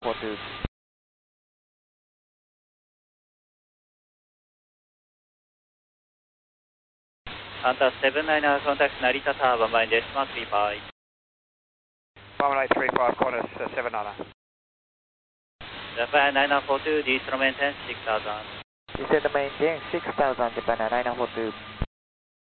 42. Qantas 79er, contact Narita Tower, Bombay decimal 35. Bombay 35, Qantas 79er. Japan 9942, descend maintain 6000. Descend maintain 6000, Japan 9942.